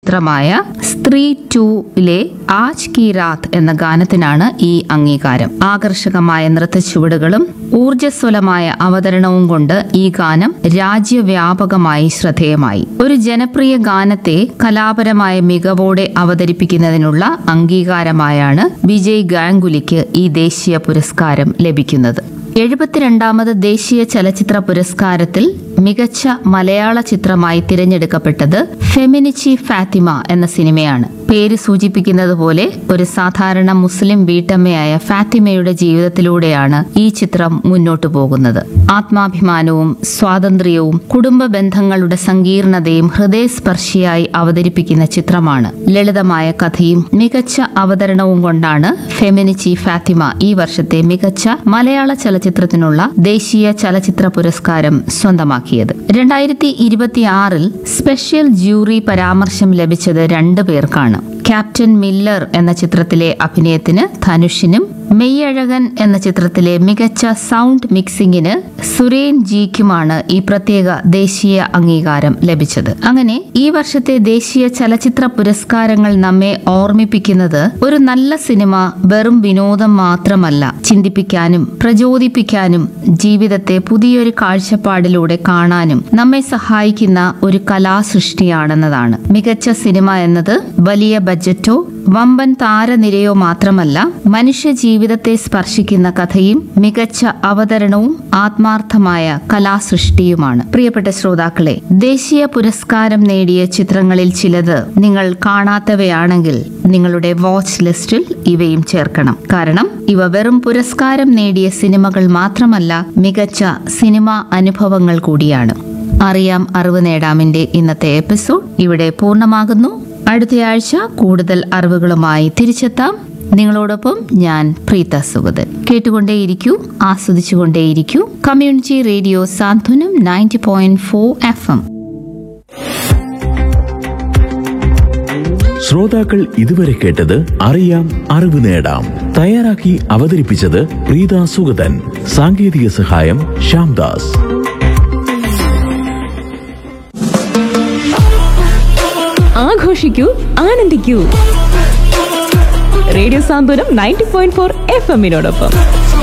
ചിത്രമായ സ്ത്രീ 2-ലെ ആജ് കി രാത് എന്ന ഗാനത്തിനാണ് ഈ അംഗീകാരം. ആകർഷകമായ നൃത്തച്ചുവടുകളും ഊർജ്ജസ്വലമായ അവതരണവും കൊണ്ട് ഈ ഗാനം രാജ്യവ്യാപകമായി ശ്രദ്ധേയമായി. ഒരു ജനപ്രിയ ഗാനത്തെ കലാപരമായ മികവോടെ അവതരിപ്പിക്കുന്നതിനുള്ള അംഗീകാരമായാണ് വിജയ് ഗാംഗുലിക്ക് ഈ ദേശീയ പുരസ്കാരം ലഭിക്കുന്നത്. 72ാമത് ദേശീയ ചലച്ചിത്ര പുരസ്കാരത്തിൽ മികച്ച മലയാള ചിത്രമായി തിരഞ്ഞെടുക്കപ്പെട്ടത് ഫെമിനിച്ചി ഫാത്തിമ എന്ന സിനിമയാണ്. പേര് സൂചിപ്പിക്കുന്നത് പോലെ ഒരു സാധാരണ മുസ്ലിം വീട്ടമ്മയായ ഫാത്തിമയുടെ ജീവിതത്തിലൂടെയാണ് ഈ ചിത്രം മുന്നോട്ടു പോകുന്നത്. ആത്മാഭിമാനവും സ്വാതന്ത്ര്യവും കുടുംബ ബന്ധങ്ങളുടെ സങ്കീർണതയും ഹൃദയസ്പർശിയായി അവതരിപ്പിക്കുന്ന ചിത്രമാണ്. ലളിതമായ കഥയും മികച്ച അവതരണവും കൊണ്ടാണ് ഫെമിനിച്ചി ഫാത്തിമ ഈ വർഷത്തെ മികച്ച മലയാള ചലച്ചിത്രത്തിനുള്ള ദേശീയ ചലച്ചിത്ര പുരസ്കാരം സ്വന്തമാക്കിയത്. 2026 സ്പെഷ്യൽ ജൂറി പരാമർശം ലഭിച്ചത് 2 പേർക്കാണ്. ക്യാപ്റ്റൻ മില്ലർ എന്ന ചിത്രത്തിലെ അഭിനയത്തിന് ധനുഷിനും മെയ്യഴകൻ എന്ന ചിത്രത്തിലെ മികച്ച സൗണ്ട് മിക്സിംഗിന് സുരേൻ ജിക്കുമാണ് ഈ പ്രത്യേക ദേശീയ അംഗീകാരം ലഭിച്ചത്. അങ്ങനെ ഈ വർഷത്തെ ദേശീയ ചലച്ചിത്ര പുരസ്കാരങ്ങൾ നമ്മെ ഓർമ്മിപ്പിക്കുന്നത് ഒരു നല്ല സിനിമ വെറും വിനോദം മാത്രമല്ല, ചിന്തിപ്പിക്കാനും പ്രചോദിപ്പിക്കാനും ജീവിതത്തെ പുതിയൊരു കാഴ്ചപ്പാടിലൂടെ കാണാനും നമ്മെ സഹായിക്കുന്ന ഒരു കലാസൃഷ്ടിയാണെന്നതാണ്. മികച്ച സിനിമ എന്നത് വലിയ ബജറ്റോ വമ്പൻ താരനിരയോ മാത്രമല്ല, മനുഷ്യ ജീവിതത്തെ സ്പർശിക്കുന്ന കഥയും മികച്ച അവതരണവും ആത്മാർത്ഥമായ കലാസൃഷ്ടിയുമാണ്. പ്രിയപ്പെട്ട ശ്രോതാക്കളെ, ദേശീയ പുരസ്കാരം നേടിയ ചിത്രങ്ങളിൽ ചിലത് നിങ്ങൾ കാണാത്തവയാണെങ്കിൽ നിങ്ങളുടെ വാച്ച് ലിസ്റ്റിൽ ഇവയും ചേർക്കണം. കാരണം ഇവ വെറും പുരസ്കാരം നേടിയ സിനിമകൾ മാത്രമല്ല, മികച്ച സിനിമാ അനുഭവങ്ങൾ കൂടിയാണ്. അറിയാം അറിവ് നേടാമിന്റെ ഇന്നത്തെ എപ്പിസോഡ് ഇവിടെ പൂർണ്ണമാകുന്നു. അടുത്തയാഴ്ച കൂടുതൽ അറിവുകളുമായി തിരിച്ചെത്താം. നിങ്ങളോടൊപ്പം ഞാൻ പ്രീത സുഗതൻ. കേട്ടുകൊണ്ടേയിരിക്കൂ, ആസ്വദിച്ചുകൊണ്ടേയിരിക്കൂ. കമ്മ്യൂണിറ്റി റേഡിയോ സാന്ത്വനം 90.4 FM. ശ്രോതാക്കൾ ഇതുവരെ കേട്ടത് അറിയാം അറിവ് നേടാം. തയ്യാറാക്കി അവതരിപ്പിച്ചത് പ്രീത സുഗതൻ. സാങ്കേതിക സഹായം ശ്യാംദാസ്. ആഘോഷിക്കൂ, ആനന്ദിക്കൂ. റേഡിയോ സാന്ത്വനം 90.4 FM-നോടൊപ്പം.